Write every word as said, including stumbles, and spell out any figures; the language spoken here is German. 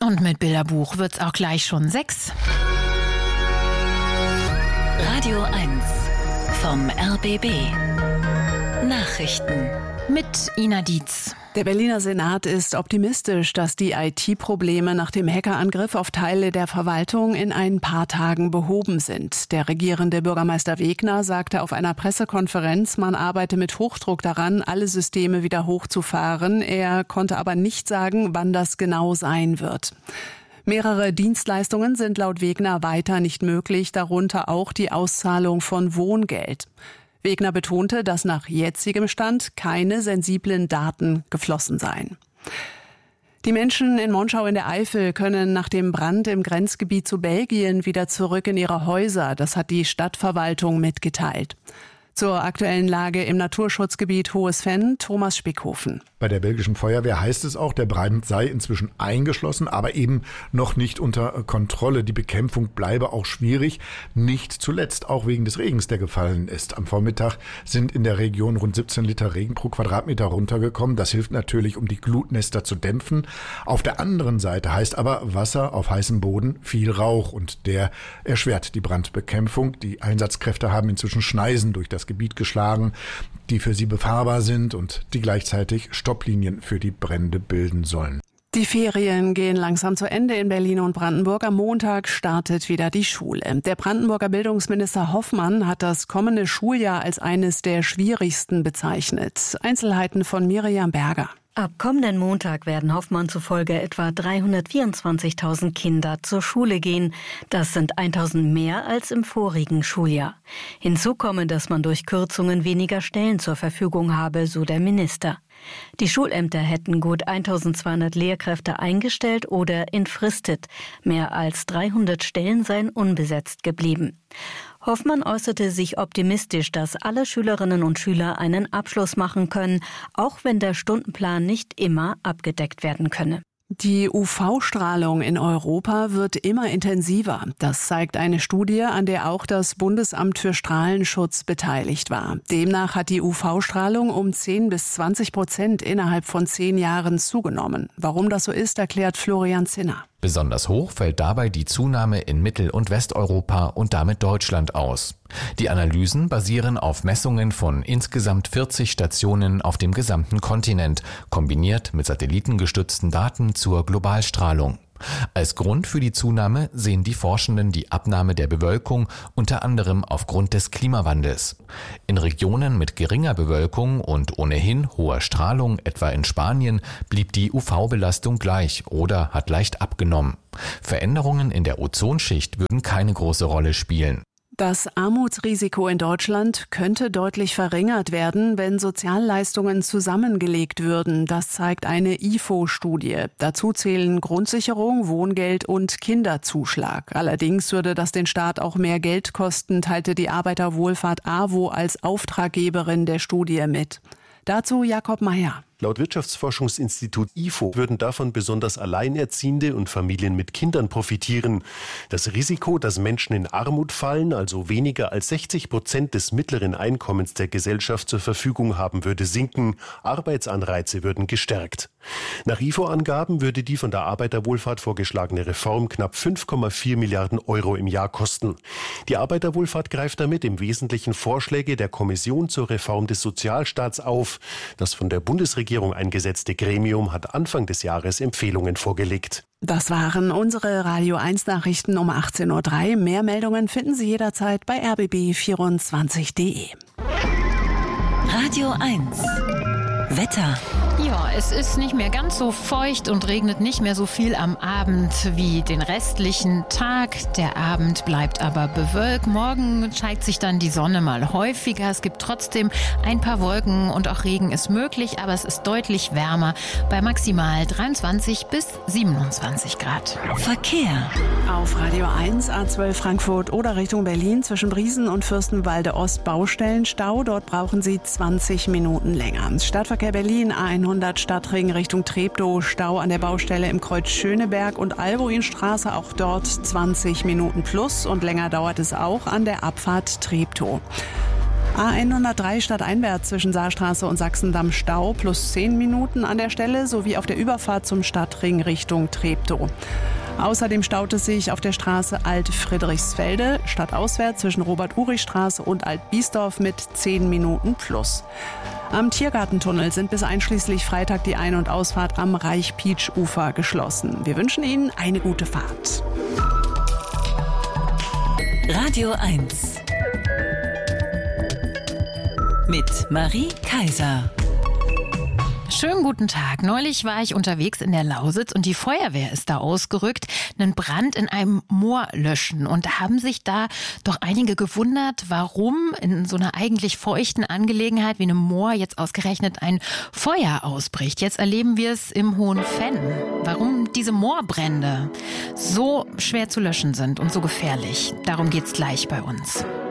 Und mit Bilderbuch wird's auch gleich schon sechs. Radio eins vom R B B. Nachrichten mit Ina Dietz. Der Berliner Senat ist optimistisch, dass die I T-Probleme nach dem Hackerangriff auf Teile der Verwaltung in ein paar Tagen behoben sind. Der regierende Bürgermeister Wegner sagte auf einer Pressekonferenz, man arbeite mit Hochdruck daran, alle Systeme wieder hochzufahren. Er konnte aber nicht sagen, wann das genau sein wird. Mehrere Dienstleistungen sind laut Wegner weiter nicht möglich, darunter auch die Auszahlung von Wohngeld. Wegner betonte, dass nach jetzigem Stand keine sensiblen Daten geflossen seien. Die Menschen in Monschau in der Eifel können nach dem Brand im Grenzgebiet zu Belgien wieder zurück in ihre Häuser. Das hat die Stadtverwaltung mitgeteilt. Zur aktuellen Lage im Naturschutzgebiet Hohes Venn, Thomas Spickhofen. Bei der belgischen Feuerwehr heißt es auch, der Brand sei inzwischen eingeschlossen, aber eben noch nicht unter Kontrolle. Die Bekämpfung bleibe auch schwierig, nicht zuletzt auch wegen des Regens, der gefallen ist. Am Vormittag sind in der Region rund siebzehn Liter Regen pro Quadratmeter runtergekommen. Das hilft natürlich, um die Glutnester zu dämpfen. Auf der anderen Seite heißt aber Wasser auf heißem Boden viel Rauch und der erschwert die Brandbekämpfung. Die Einsatzkräfte haben inzwischen Schneisen durch das Gebiet geschlagen, die für sie befahrbar sind und die gleichzeitig Stopplinien für die Brände bilden sollen. Die Ferien gehen langsam zu Ende in Berlin und Brandenburg. Am Montag startet wieder die Schule. Der Brandenburger Bildungsminister Hoffmann hat das kommende Schuljahr als eines der schwierigsten bezeichnet. Einzelheiten von Miriam Berger. Ab kommenden Montag werden Hoffmann zufolge etwa dreihundertvierundzwanzigtausend Kinder zur Schule gehen. Das sind eintausend mehr als im vorigen Schuljahr. Hinzu komme, dass man durch Kürzungen weniger Stellen zur Verfügung habe, so der Minister. Die Schulämter hätten gut eintausendzweihundert Lehrkräfte eingestellt oder entfristet. Mehr als dreihundert Stellen seien unbesetzt geblieben. Hoffmann äußerte sich optimistisch, dass alle Schülerinnen und Schüler einen Abschluss machen können, auch wenn der Stundenplan nicht immer abgedeckt werden könne. Die U V-Strahlung in Europa wird immer intensiver. Das zeigt eine Studie, an der auch das Bundesamt für Strahlenschutz beteiligt war. Demnach hat die U V-Strahlung um zehn bis zwanzig Prozent innerhalb von zehn Jahren zugenommen. Warum das so ist, erklärt Florian Zinner. Besonders hoch fällt dabei die Zunahme in Mittel- und Westeuropa und damit Deutschland aus. Die Analysen basieren auf Messungen von insgesamt vierzig Stationen auf dem gesamten Kontinent, kombiniert mit satellitengestützten Daten zur Globalstrahlung. Als Grund für die Zunahme sehen die Forschenden die Abnahme der Bewölkung, unter anderem aufgrund des Klimawandels. In Regionen mit geringer Bewölkung und ohnehin hoher Strahlung, etwa in Spanien, blieb die U V-Belastung gleich oder hat leicht abgenommen. Veränderungen in der Ozonschicht würden keine große Rolle spielen. Das Armutsrisiko in Deutschland könnte deutlich verringert werden, wenn Sozialleistungen zusammengelegt würden. Das zeigt eine I F O-Studie. Dazu zählen Grundsicherung, Wohngeld und Kinderzuschlag. Allerdings würde das den Staat auch mehr Geld kosten, teilte die Arbeiterwohlfahrt A W O als Auftraggeberin der Studie mit. Dazu Jakob Mayer. Laut Wirtschaftsforschungsinstitut I F O würden davon besonders Alleinerziehende und Familien mit Kindern profitieren. Das Risiko, dass Menschen in Armut fallen, also weniger als sechzig Prozent des mittleren Einkommens der Gesellschaft zur Verfügung haben, würde sinken. Arbeitsanreize würden gestärkt. Nach I F O-Angaben würde die von der Arbeiterwohlfahrt vorgeschlagene Reform knapp fünf Komma vier Milliarden Euro im Jahr kosten. Die Arbeiterwohlfahrt greift damit im Wesentlichen Vorschläge der Kommission zur Reform des Sozialstaats auf. Das von der Bundesregierung eingesetzte Gremium hat Anfang des Jahres Empfehlungen vorgelegt. Das waren unsere Radio eins Nachrichten um achtzehn Uhr drei. Mehr Meldungen finden Sie jederzeit bei r b b vierundzwanzig punkt d e. Radio eins Wetter. Ja, es ist nicht mehr ganz so feucht und regnet nicht mehr so viel am Abend wie den restlichen Tag. Der Abend bleibt aber bewölkt. Morgen zeigt sich dann die Sonne mal häufiger. Es gibt trotzdem ein paar Wolken und auch Regen ist möglich, aber es ist deutlich wärmer bei maximal dreiundzwanzig bis siebenundzwanzig Grad. Verkehr. Auf Radio eins A zwölf Frankfurt oder Richtung Berlin zwischen Briesen und Fürstenwalde Ost Baustellenstau. Dort brauchen Sie zwanzig Minuten länger. Stadtverkehr Berlin A hundert Stadtring Richtung Treptow, Stau an der Baustelle im Kreuz Schöneberg und Albuinstraße, auch dort zwanzig Minuten plus und länger dauert es auch an der Abfahrt Treptow. A hundertdrei stadteinwärts zwischen Saarstraße und Sachsendamm Stau plus zehn Minuten an der Stelle sowie auf der Überfahrt zum Stadtring Richtung Treptow. Außerdem staut es sich auf der Straße Alt-Friedrichsfelde stadtauswärts zwischen Robert-Urich-Straße und Alt-Biesdorf mit zehn Minuten plus. Am Tiergartentunnel sind bis einschließlich Freitag die Ein- und Ausfahrt am Reich-Pietsch-Ufer geschlossen. Wir wünschen Ihnen eine gute Fahrt. Radio eins mit Marie Kaiser. Schönen guten Tag. Neulich war ich unterwegs in der Lausitz und die Feuerwehr ist da ausgerückt, einen Brand in einem Moor löschen. Und da haben sich da doch einige gewundert, warum in so einer eigentlich feuchten Angelegenheit wie einem Moor jetzt ausgerechnet ein Feuer ausbricht. Jetzt erleben wir es im Hohenfenn. Warum diese Moorbrände so schwer zu löschen sind und so gefährlich. Darum geht's gleich bei uns.